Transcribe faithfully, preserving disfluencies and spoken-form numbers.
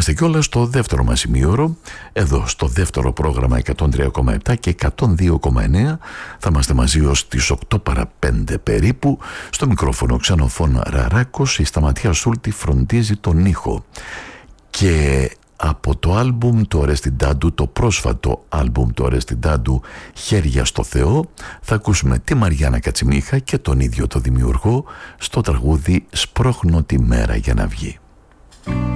Είμαστε κιόλας στο δεύτερο μας ημίωρο, εδώ στο δεύτερο πρόγραμμα εκατόν τρία κόμμα επτά και εκατόν δύο κόμμα εννέα. Θα είμαστε μαζί ως τις οκτώ παρά πέντε περίπου. Στο μικρόφωνο Ξενοφών Ραράκος, η Σταματία Σούλτη φροντίζει τον ήχο. Και από το άλμπουμ του Αρεστιντάντου, το πρόσφατο άλμπουμ του Αρεστιντάντου «Χέρια στο Θεό», θα ακούσουμε τη Μαριάννα Κατσιμίχα και τον ίδιο το δημιουργό στο τραγούδι «Σπρώχνω τη μέρα για να βγει».